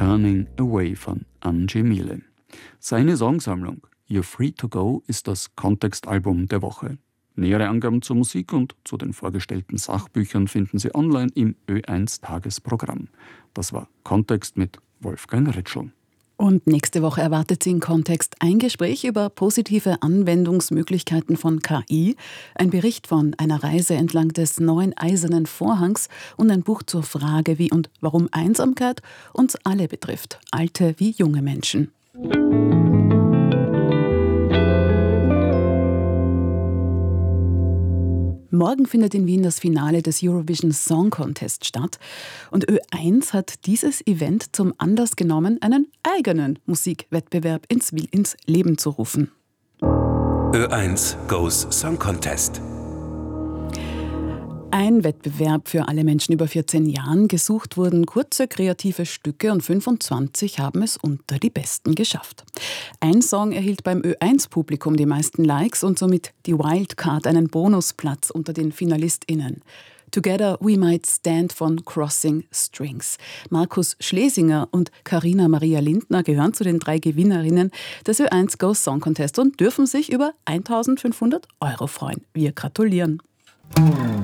Turning Away von Angie Miele. Seine Songsammlung You're Free to Go ist das Kontextalbum der Woche. Nähere Angaben zur Musik und zu den vorgestellten Sachbüchern finden Sie online im Ö1 Tagesprogramm. Das war Kontext mit Wolfgang Ritschl. Und nächste Woche erwartet Sie in Kontext ein Gespräch über positive Anwendungsmöglichkeiten von KI, ein Bericht von einer Reise entlang des neuen Eisernen Vorhangs und ein Buch zur Frage, wie und warum Einsamkeit uns alle betrifft, alte wie junge Menschen. Morgen findet in Wien das Finale des Eurovision Song Contest statt. Und Ö1 hat dieses Event zum Anlass genommen, einen eigenen Musikwettbewerb ins Leben zu rufen. Ö1 Goes Song Contest. Ein Wettbewerb für alle Menschen über 14 Jahren. Gesucht wurden kurze, kreative Stücke und 25 haben es unter die Besten geschafft. Ein Song erhielt beim Ö1-Publikum die meisten Likes und somit die Wildcard, einen Bonusplatz unter den FinalistInnen. Together We Might Stand von Crossing Strings. Markus Schlesinger und Carina Maria Lindner gehören zu den 3 Gewinnerinnen des Ö1 Go Song Contest und dürfen sich über 1.500 € freuen. Wir gratulieren.